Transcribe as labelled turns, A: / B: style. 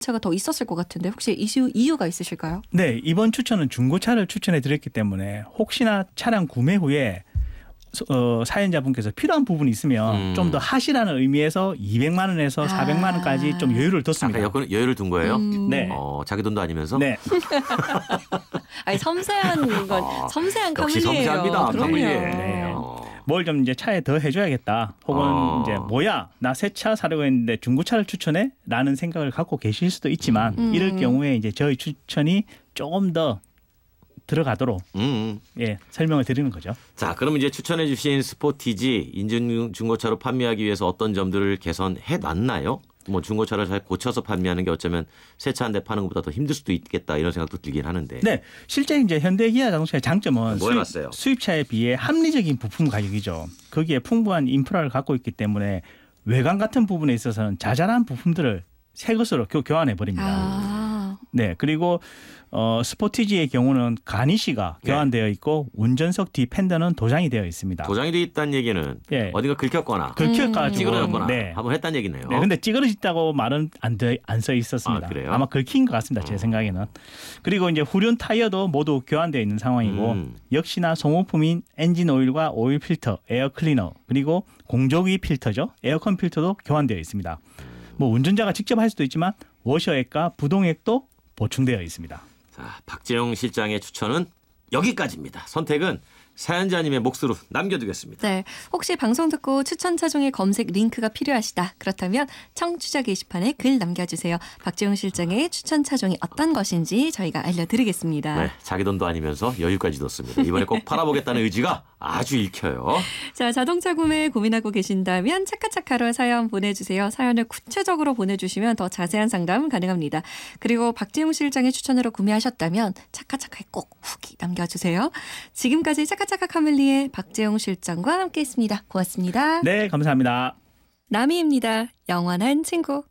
A: 차가 더 있었을 것 같은데 혹시 이유가 있으실까요?
B: 네, 이번 추천은 중고차를 추천해 드렸기 때문에 혹시나 차량 구매 후에 사연자분께서 필요한 부분이 있으면 좀 더 하시라는 의미에서 200만 원에서 400만 원까지 좀 여유를 뒀습니다.
C: 여유를 둔 거예요?
B: 네.
C: 자기 돈도 아니면서?
B: 네.
A: 아니 섬세한 건 섬세한
C: 역시
A: 카밀리에요.
C: 섬세합니다.
A: 그럼요.
C: 카밀리.
B: 네. 뭘 좀 이제 차에 더 해줘야겠다. 혹은 이제 뭐야 나 새 차 사려고 했는데 중고차를 추천해? 라는 생각을 갖고 계실 수도 있지만 이럴 경우에 이제 저희 추천이 조금 더 들어가도록 설명을 드리는 거죠.
C: 자, 그럼 이제 추천해 주신 스포티지 인증 중고차로 판매하기 위해서 어떤 점들을 개선해 놨나요? 뭐 중고차를 잘 고쳐서 판매하는 게 어쩌면 새 차 한 대 파는 것보다 더 힘들 수도 있겠다 이런 생각도 들긴 하는데.
B: 네, 실제 이제 현대 기아 자동차의 장점은
C: 뭐 해놨어요?
B: 수입차에 비해 합리적인 부품 가격이죠. 거기에 풍부한 인프라를 갖고 있기 때문에 외관 같은 부분에 있어서는 자잘한 부품들을 새 것으로 교환해 버립니다. 네, 그리고 스포티지의 경우는 가니쉬가 교환되어 있고 운전석 뒤 팬더는 도장이 되어 있습니다.
C: 도장이 돼 있다는 얘기는 어디가 긁혔거나
B: 긁혀가지고
C: 찌그러졌거나
B: 네.
C: 한번 했다는 얘기네요.
B: 네, 근데 찌그러졌다고 말은 안 써 있었습니다.
C: 그래요?
B: 아마 긁힌 것 같습니다. 제 생각에는. 그리고 이제 후륜 타이어도 모두 교환되어 있는 상황이고 역시나 소모품인 엔진 오일과 오일 필터, 에어 클리너 그리고 공조기 필터죠. 에어컨 필터도 교환되어 있습니다. 뭐 운전자가 직접 할 수도 있지만 워셔액과 부동액도 보충되어 있습니다.
C: 자, 박재용 실장의 추천은 여기까지입니다. 선택은 사연자님의 몫으로 남겨두겠습니다.
A: 네, 혹시 방송 듣고 추천차 중에 검색 링크가 필요하시다. 그렇다면 청취자 게시판에 글 남겨주세요. 박재용 실장의 추천차 종이 어떤 것인지 저희가 알려드리겠습니다.
C: 네, 자기 돈도 아니면서 여유까지 뒀습니다. 이번에 꼭 팔아보겠다는 의지가 아주 읽혀요.
A: 자, 자동차 구매 고민하고 계신다면 차카차카로 사연 보내주세요. 사연을 구체적으로 보내주시면 더 자세한 상담 가능합니다. 그리고 박재용 실장의 추천으로 구매하셨다면 차카차카에 꼭 후기 남겨주세요. 지금까지 차카차카 카밀리의 박재용 실장과 함께했습니다. 고맙습니다.
B: 네, 감사합니다.
A: 나미입니다. 영원한 친구.